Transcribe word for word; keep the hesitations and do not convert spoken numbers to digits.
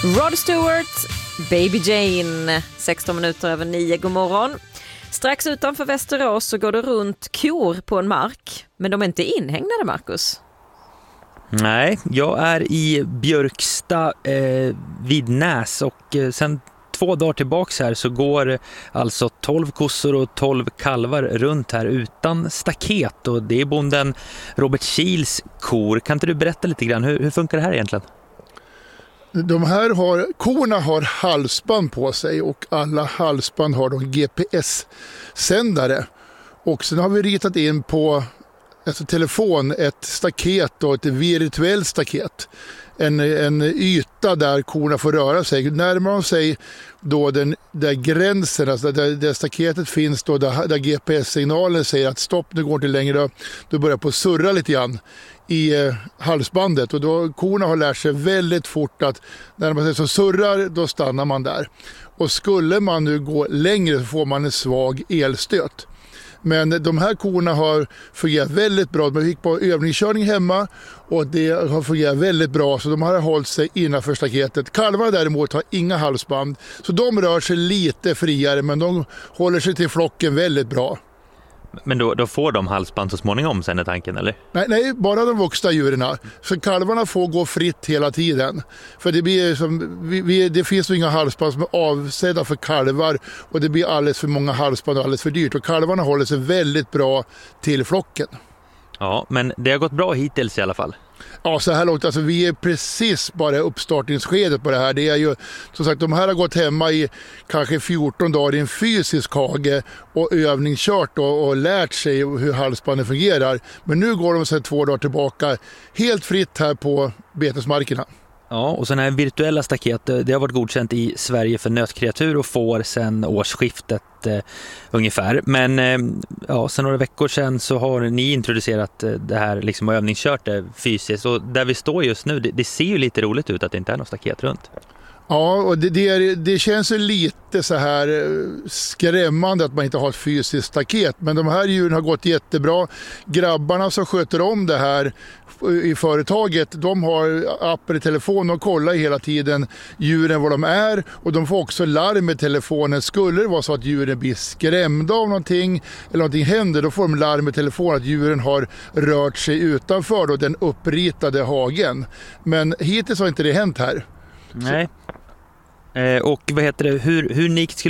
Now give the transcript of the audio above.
Rod Stewart, Baby Jane, sexton minuter över nio, god morgon. Strax utanför Västerås så går det runt kor på en mark, men de är inte inhägnade, Marcus. Nej, jag är i Björksta eh, vid Näs och eh, sen två dagar tillbaks här så går alltså tolv kossor och tolv kalvar runt här utan staket, och det är bonden Robert Kils kor. Kan inte du berätta lite grann, hur, hur funkar det här egentligen? De här har, korna har halsband på sig och alla halsband har de G P S-sändare. Och sen har vi ritat in på alltså telefon ett staket och ett virtuellt staket. En, en yta där korna får röra sig. Närmar de sig då den där gränsen, alltså där, där staketet finns då, där, där G P S-signalen säger att stopp, nu går inte längre, då börjar på att surra lite grann i eh, halsbandet, och då korna har lärt sig väldigt fort att när man säger så surrar, då stannar man där. Och skulle man nu gå längre så får man en svag elstöt. Men de här korna har fungerat väldigt bra. De gick på övningskörning hemma och det har fungerat väldigt bra, så de har hållit sig innanför staketet. Kalvarna däremot har inga halsband, så de rör sig lite friare, men de håller sig till flocken väldigt bra. Men då, då får de halsband så småningom sen är tanken, eller? Nej, nej, bara de vuxna djuren. Så kalvarna får gå fritt hela tiden. För det, blir som, vi, vi, det finns ju inga halsband som är avsedda för kalvar, och det blir alldeles för många halsband och alldeles för dyrt. Och kalvarna håller sig väldigt bra till flocken. Ja, men det har gått bra hittills i alla fall. Ja, så här långt. Alltså, vi är precis bara i uppstartningsskedet på det här. Det är ju, som sagt, de här har gått hemma i kanske fjorton dagar i en fysisk hage och övningskört och, och lärt sig hur halsbanden fungerar. Men nu går de sedan två dagar tillbaka helt fritt här på betesmarkerna. Ja, och sådana här virtuella staket, det har varit godkänt i Sverige för nötkreatur och får sedan årsskiftet eh, ungefär. Men eh, ja, sedan några veckor sedan så har ni introducerat eh, det här liksom och övningskört det fysiskt. Och där vi står just nu, det, det ser ju lite roligt ut att det inte är något staket runt. Ja, och det, det, är, det känns ju lite så här skrämmande att man inte har ett fysiskt staket. Men de här djuren har gått jättebra. Grabbarna som sköter om det här i företaget, de har appen i telefonen och kollar hela tiden djuren var de är. Och de får också larm i telefonen. Skulle det vara så att djuren blir skrämda av någonting eller någonting händer, då får de larm i telefonen att djuren har rört sig utanför då, den uppritade hagen. Men hittills har inte det hänt här. Nej. Eh, och vad heter det, hur, hur unikt skulle